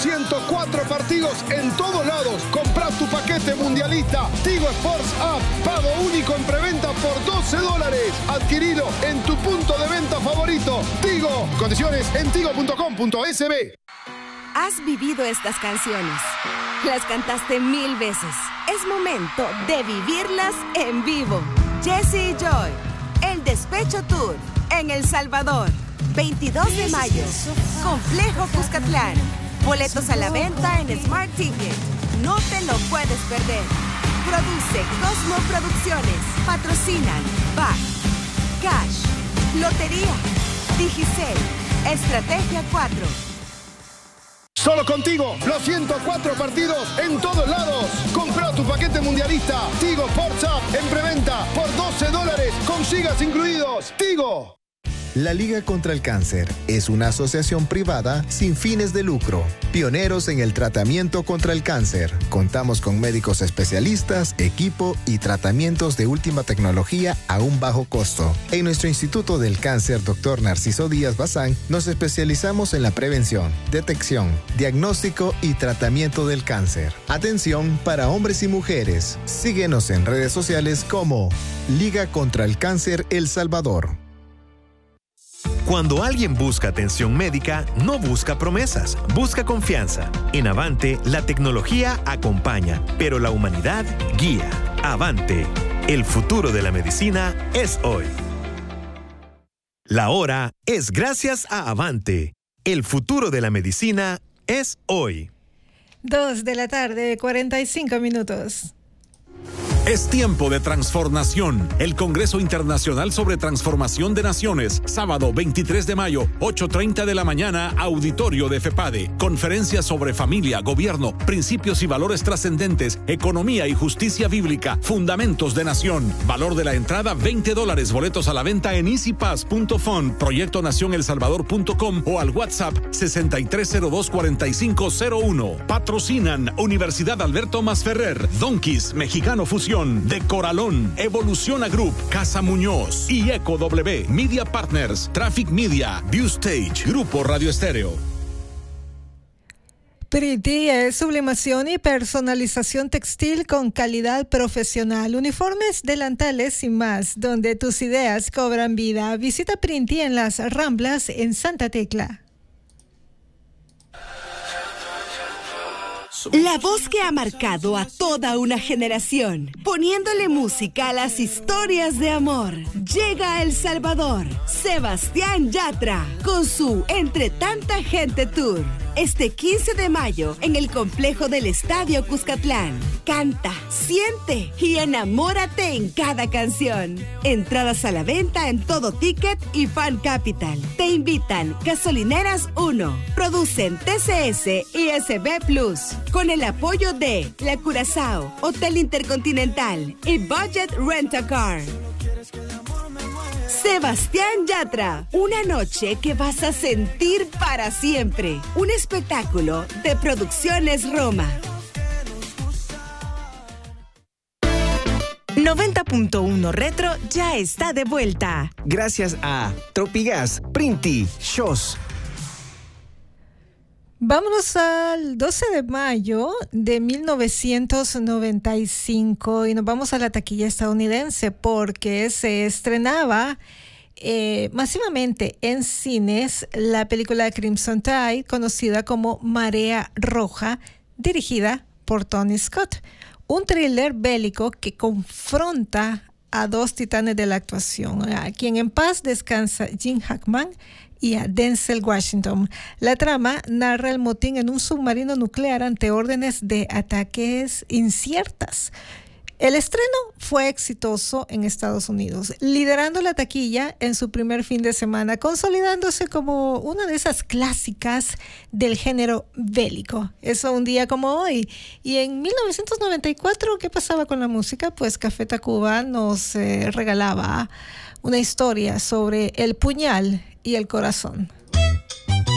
104 partidos en todos lados. Compra tu paquete mundialista Tigo Sports App. Pago único en preventa por $12. Adquirilo en tu punto de venta favorito. Tigo. Condiciones en tigo.com.sb. Has vivido estas canciones. Las cantaste 1000 veces. Es momento de vivirlas en vivo. Jesse y Joy, el Despecho Tour en El Salvador. 22 de mayo, Complejo Cuscatlán. Boletos a la venta en Smart Ticket. No te lo puedes perder. Produce Cosmo Producciones. Patrocinan BAC, Cash, Lotería, Digicel, Estrategia 4. Solo contigo, los 104 partidos en todos lados. Compra tu paquete mundialista Tigo Sports App en preventa por $12 con gigas incluidos. Tigo. La Liga contra el Cáncer es una asociación privada sin fines de lucro, pioneros en el tratamiento contra el cáncer. Contamos con médicos especialistas, equipo y tratamientos de última tecnología a un bajo costo. En nuestro Instituto del Cáncer, Dr. Narciso Díaz Bazán, nos especializamos en la prevención, detección, diagnóstico y tratamiento del cáncer. Atención para hombres y mujeres. Síguenos en redes sociales como Liga contra el Cáncer El Salvador. Cuando alguien busca atención médica, no busca promesas, busca confianza. En Avante, la tecnología acompaña, pero la humanidad guía. Avante, el futuro de la medicina es hoy. La hora es gracias a Avante. El futuro de la medicina es hoy. 2:45 p.m. Es tiempo de transformación. El Congreso Internacional sobre Transformación de Naciones, sábado 23 de mayo, 8:30 de la mañana, auditorio de FEPADE. Conferencia sobre familia, gobierno, principios y valores trascendentes, economía y justicia bíblica, fundamentos de nación. Valor de la entrada $20. Boletos a la venta en easypass.fund, proyectonacionelsalvador.com o al WhatsApp 6302-4501. Patrocinan Universidad Alberto Masferrer, Donkeys, Mexicano Fusión, De Coralón, Evoluciona Group, Casa Muñoz y Eco W, Media Partners, Traffic Media, View Stage, Grupo Radio Estéreo. Pretty es sublimación y personalización textil con calidad profesional, uniformes, delantales y más, donde tus ideas cobran vida. Visita Pretty en Las Ramblas en Santa Tecla. La voz que ha marcado a toda una generación, poniéndole música a las historias de amor. Llega a El Salvador, Sebastián Yatra, con su Entre Tanta Gente Tour. Este 15 de mayo, en el complejo del Estadio Cuscatlán. Canta, siente y enamórate en cada canción. Entradas a la venta en Todo Ticket y Fan Capital. Te invitan Gasolineras 1. Producen TCS y SB Plus. Con el apoyo de La Curazao, Hotel Intercontinental y Budget Rent-A-Car. Sebastián Yatra, una noche que vas a sentir para siempre. Un espectáculo de Producciones Roma. 90.1 Retro ya está de vuelta. Gracias a Tropigas, Printi, Shows. Vámonos al 12 de mayo de 1995 y nos vamos a la taquilla estadounidense porque se estrenaba masivamente en cines la película Crimson Tide, conocida como Marea Roja, dirigida por Tony Scott. Un thriller bélico que confronta a dos titanes de la actuación, a quien en paz descansa Gene Hackman y a Denzel Washington. La trama narra el motín en un submarino nuclear ante órdenes de ataques inciertas. El estreno fue exitoso en Estados Unidos, liderando la taquilla en su primer fin de semana, consolidándose como una de esas clásicas del género bélico. Eso un día como hoy. Y en 1994, ¿qué pasaba con la música? Pues Café Tacuba nos regalaba una historia sobre el puñal y el corazón.